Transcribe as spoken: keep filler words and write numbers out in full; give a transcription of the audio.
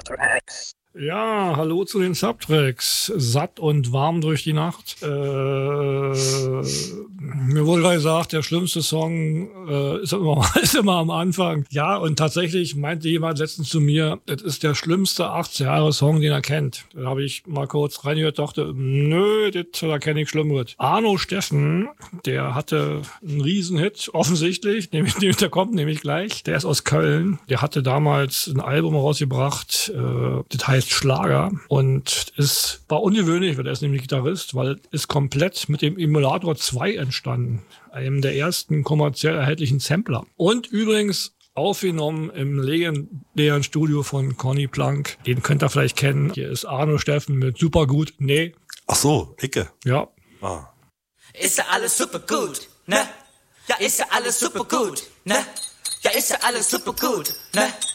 Subtracks. Ja, hallo zu den Subtracks. Satt und warm durch die Nacht. Äh, mir wurde gerade gesagt, der schlimmste Song äh, ist, immer, ist immer am Anfang. Ja, und tatsächlich meinte jemand letztens zu mir, das ist der schlimmste achtzig-Jahre-Song, den er kennt. Da habe ich mal kurz reingehört, dachte, nö, das, da kenne ich Schlimmeres. Arno Steffen, der hatte einen Riesenhit, offensichtlich, nämlich, der kommt nämlich gleich. Der ist aus Köln. Der hatte damals ein Album rausgebracht, äh, das heißt Schlager, und es war ungewöhnlich, weil er ist nämlich Gitarrist, weil es ist komplett mit dem Emulator zwei entstanden, einem der ersten kommerziell erhältlichen Sampler. Und übrigens aufgenommen im legendären Studio von Conny Plank. Den könnt ihr vielleicht kennen. Hier ist Arno Steffen mit Supergut. Nee. Ach so, Icke. Ja. Ah. Ist ja alles super gut, ne? Ja, ist ja alles super gut, ne? Ja, ist ja alles super gut, ne?